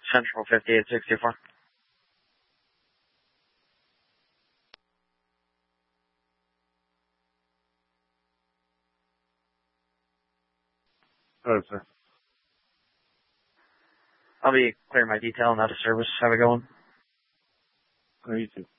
Central 58624. Hello, sir. I'll be clearing my detail and out of service. Have a good one. Oh, you too.